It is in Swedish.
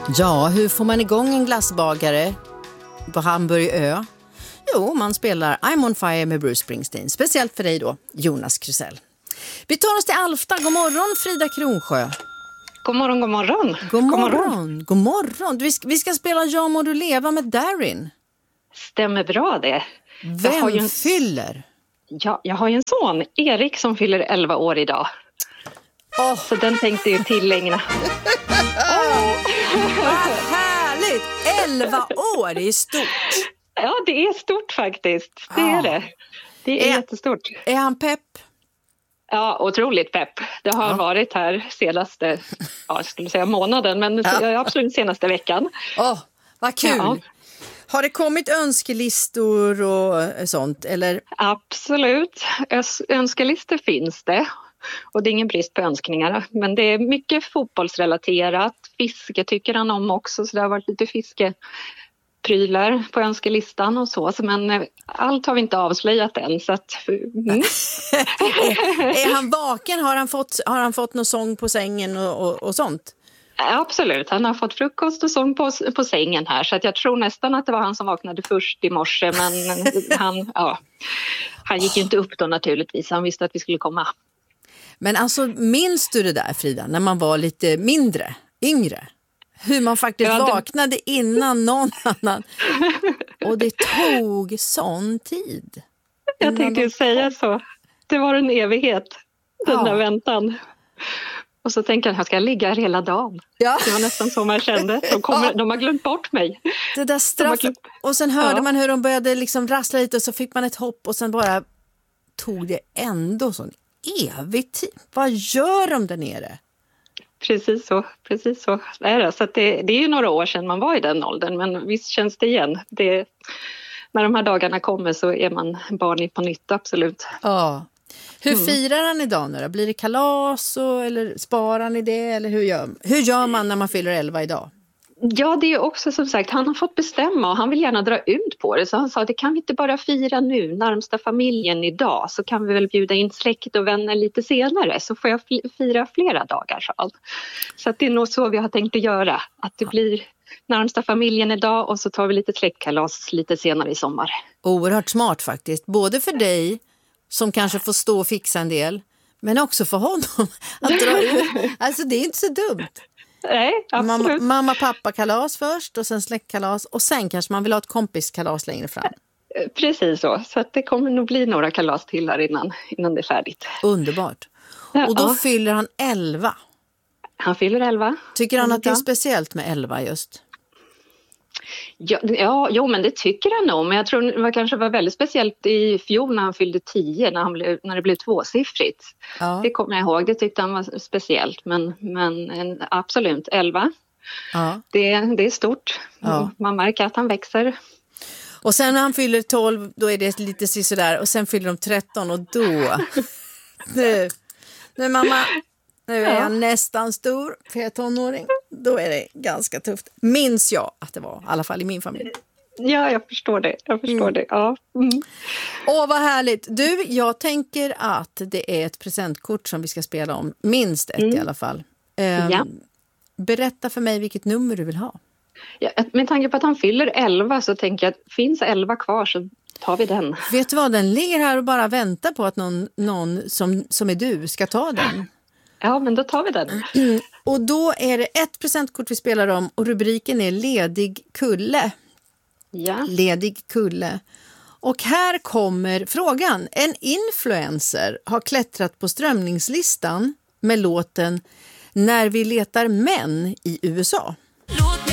Ja, hur får man igång en glassbagare på Hamburgö? Jo, man spelar I'm on fire med Bruce Springsteen. Speciellt för dig då, Jonas Krusell. Vi tar oss till Alfta. God morgon, Frida Kronsjö. God morgon, god morgon. God morgon, god morgon. Vi ska spela Jag må du leva med Darin. Stämmer bra det. Vem fyller? Ja, jag har ju en son, Erik, som fyller 11 år idag. Så den tänkte jag tillägna. Vad härligt! 11 år, det är stort. Ja, det är stort faktiskt. Det är det. Det är jättestort. Är han pepp? Ja, otroligt pepp. Det har varit här senaste, jag skulle säga månaden, men absolut senaste veckan. Vad kul! Ja. Har det kommit önskelistor och sånt? Eller? Absolut. Önskelistor finns det. Och det är ingen brist på önskningar. Men det är mycket fotbollsrelaterat. Fiske tycker han om också. Så det har varit lite fiskeprylar på önskelistan och så. Men allt har vi inte avslöjat än. Så att, Är han vaken? Har han fått någon sång på sängen och sånt? Absolut, han har fått frukost och sång på sängen här. Så att jag tror nästan att det var han som vaknade först i morse. Men han gick ju inte upp då naturligtvis. Han visste att vi skulle komma. Men alltså, minns du det där, Frida, när man var lite yngre? Hur man faktiskt vaknade innan någon annan. Och det tog sån tid. Jag tänkte ju säga så. Det var en evighet, den där väntan. Och så tänker jag ska ligga hela dagen. Ja. Det var nästan så man kände. De har glömt bort mig. Det där straffet. Och sen hörde man hur de började liksom rassla lite och så fick man ett hopp och sen bara tog det ändå sån evig tid. Vad gör de där nere? Precis så är det. Så att det är ju några år sedan man var i den åldern, men visst känns det igen. När de här dagarna kommer så är man barn på nytt, absolut. Ja. Hur firar han idag nu då? Blir det kalas eller sparar ni det? Eller hur gör man när man fyller 11 idag? Ja, det är också som sagt, han har fått bestämma och han vill gärna dra ut på det. Så han sa, det kan vi inte bara fira nu, närmsta familjen idag. Så kan vi väl bjuda in släkt och vänner lite senare. Så får jag fira flera dagar, sa han. Så att det är nog så vi har tänkt att göra. Att det blir närmsta familjen idag och så tar vi lite släktkalas lite senare i sommar. Oerhört smart faktiskt. Både för dig som kanske får stå och fixa en del, men också för honom att dra ut. Alltså det är inte så dumt. Nej, absolut. Mamma, pappa kalas först och sen släktkalas och sen kanske man vill ha ett kompiskalas längre fram. Precis så att det kommer nog bli några kalas till här innan det är färdigt. Underbart. Och då fyller han 11. Han fyller 11. Tycker han att det är speciellt med 11 just? Ja, men det tycker han nog. Men jag tror det kanske var väldigt speciellt i fjol när han fyllde 10, när det blev tvåsiffrigt. Ja. Det kommer jag ihåg, det tyckte han var speciellt. Men absolut, 11. Ja. Det är stort. Ja. Man märker att han växer. Och sen när han fyller 12, då är det lite sådär. Och sen fyller de 13 och då... nu mamma... Nu är jag nästan stor för jag är tonåring. Då är det ganska tufft. Minns jag att det var, i alla fall i min familj. Ja, jag förstår det. Ja. Åh, vad härligt. Du, jag tänker att det är ett presentkort som vi ska spela om. Minst ett i alla fall. Berätta för mig vilket nummer du vill ha. Ja, med tanke på att han fyller 11 så tänker jag att finns 11 kvar så tar vi den. Vet du vad, den ligger här och bara väntar på att någon som är du ska ta den. Ja, men då tar vi den. Och då är det ett presentkort vi spelar om och rubriken är Ledig kulle. Ja. Ledig kulle. Och här kommer frågan. En influencer har klättrat på strömningslistan med låten När vi letar män i USA.